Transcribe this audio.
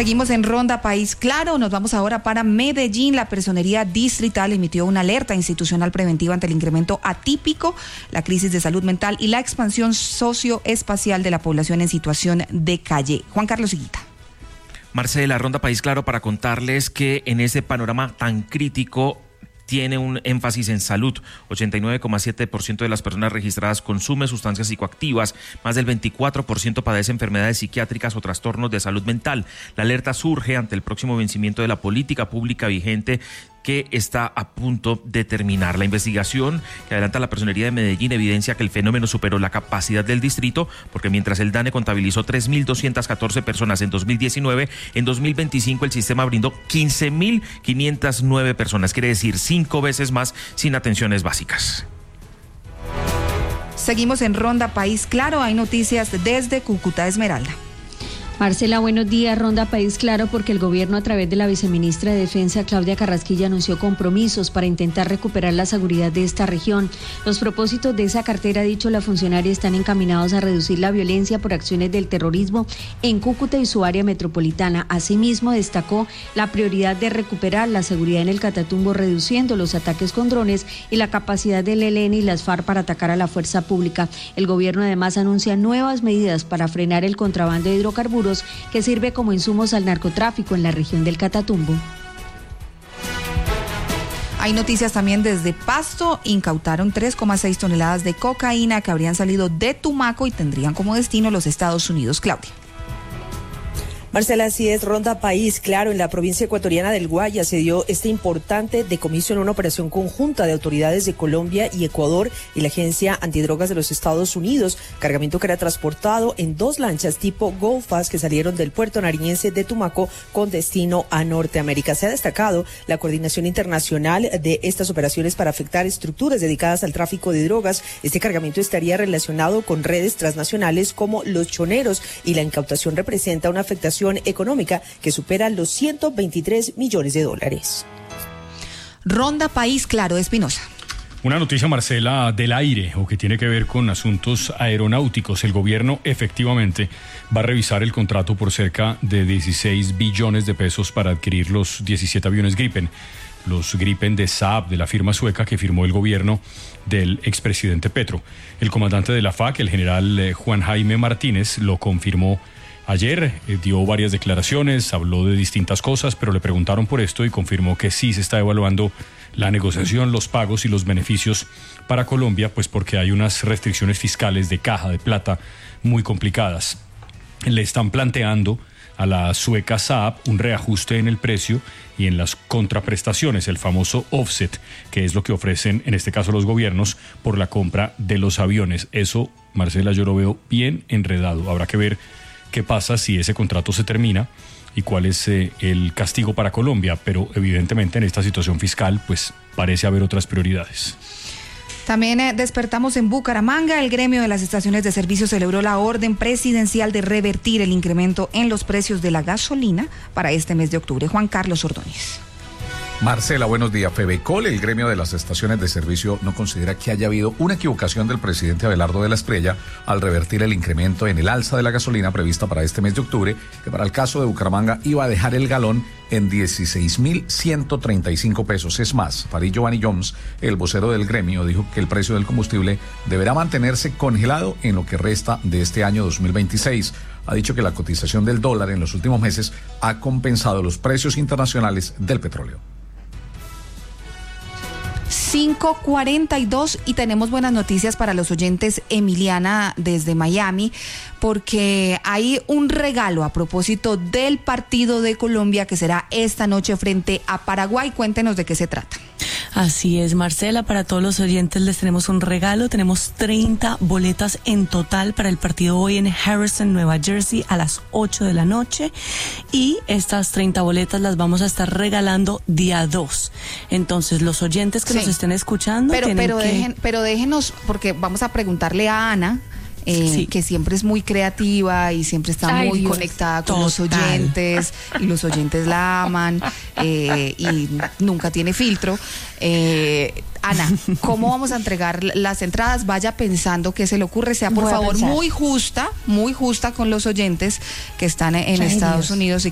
Seguimos en Ronda País Claro, nos vamos ahora para Medellín. La Personería Distrital emitió una alerta institucional preventiva ante el incremento atípico, la crisis de salud mental y la expansión socioespacial de la población en situación de calle. Juan Carlos Higuita. Marcela, Ronda País Claro para contarles que en ese panorama tan crítico tiene un énfasis en salud. 89,7% de las personas registradas consume sustancias psicoactivas, más del 24% padece enfermedades psiquiátricas o trastornos de salud mental. La alerta surge ante el próximo vencimiento de la política pública vigente que está a punto de terminar. La investigación que adelanta la Personería de Medellín evidencia que el fenómeno superó la capacidad del distrito, porque mientras el DANE contabilizó 3.214 personas en 2019, en 2025 el sistema brindó 15.509 personas, quiere decir 5 veces más sin atenciones básicas. Seguimos en Ronda País Claro, hay noticias desde Cúcuta. Esmeralda. Marcela, buenos días. Ronda País Claro porque el gobierno a través de la viceministra de Defensa, Claudia Carrasquilla, anunció compromisos para intentar recuperar la seguridad de esta región. Los propósitos de esa cartera, ha dicho la funcionaria, están encaminados a reducir la violencia por acciones del terrorismo en Cúcuta y su área metropolitana. Asimismo, destacó la prioridad de recuperar la seguridad en el Catatumbo, reduciendo los ataques con drones y la capacidad del ELN y las FARC para atacar a la fuerza pública. El gobierno además anuncia nuevas medidas para frenar el contrabando de hidrocarburos que sirve como insumos al narcotráfico en la región del Catatumbo. Hay noticias también desde Pasto. Incautaron 3,6 toneladas de cocaína que habrían salido de Tumaco y tendrían como destino los Estados Unidos. Claudia. Marcela, así es, Ronda País Claro, en la provincia ecuatoriana del Guaya se dio este importante decomiso en una operación conjunta de autoridades de Colombia y Ecuador y la Agencia Antidrogas de los Estados Unidos, cargamento que era transportado en 2 lanchas tipo Go Fast que salieron del puerto nariñense de Tumaco con destino a Norteamérica. Se ha destacado la coordinación internacional de estas operaciones para afectar estructuras dedicadas al tráfico de drogas. Este cargamento estaría relacionado con redes transnacionales como los choneros y la incautación representa una afectación económica que supera los 123 millones de dólares. Ronda País Claro, Espinosa. Una noticia, Marcela, del aire o que tiene que ver con asuntos aeronáuticos. El gobierno efectivamente va a revisar el contrato por cerca de 16 billones de pesos para adquirir los 17 aviones Gripen. Los Gripen de Saab, de la firma sueca que firmó el gobierno del expresidente Petro. El comandante de la FAC, el general Juan Jaime Martínez, lo confirmó ayer, dio varias declaraciones, habló de distintas cosas, pero le preguntaron por esto y confirmó que sí se está evaluando la negociación, los pagos y los beneficios para Colombia, pues porque hay unas restricciones fiscales de caja de plata muy complicadas. Le están planteando a la sueca Saab un reajuste en el precio y en las contraprestaciones, el famoso offset, que es lo que ofrecen en este caso los gobiernos por la compra de los aviones. Eso, Marcela, yo lo veo bien enredado. Habrá que ver qué pasa si ese contrato se termina y cuál es el castigo para Colombia, pero evidentemente en esta situación fiscal pues parece haber otras prioridades. También despertamos en Bucaramanga. El gremio de las estaciones de servicio celebró la orden presidencial de revertir el incremento en los precios de la gasolina para este mes de octubre. Juan Carlos Ordóñez. Marcela, buenos días. Febecol, el gremio de las estaciones de servicio, no considera que haya habido una equivocación del presidente Abelardo de la Espriella al revertir el incremento en el alza de la gasolina prevista para este mes de octubre, que para el caso de Bucaramanga iba a dejar el galón en 16.135 pesos. Es más, Farid Giovanni Jones, el vocero del gremio, dijo que el precio del combustible deberá mantenerse congelado en lo que resta de este año 2026. Ha dicho que la cotización del dólar en los últimos meses ha compensado los precios internacionales del petróleo. 5:42 y tenemos buenas noticias para los oyentes. Emiliana desde Miami, porque hay un regalo a propósito del partido de Colombia que será esta noche frente a Paraguay. Cuéntenos de qué se trata. Así es, Marcela, para todos los oyentes les tenemos un regalo. Tenemos 30 boletas en total para el partido hoy en Harrison, Nueva Jersey, a las 8 de la noche. Y estas 30 boletas las vamos a estar regalando día 2. Entonces, los oyentes que nos estén escuchando pero déjenos, porque vamos a preguntarle a Ana, que siempre es muy creativa y siempre está muy conectada con los oyentes, y los oyentes la aman, y nunca tiene filtro. Ana, ¿cómo vamos a entregar las entradas? Vaya pensando qué se le ocurre, sea por favor muy justa con los oyentes que están en Estados Unidos y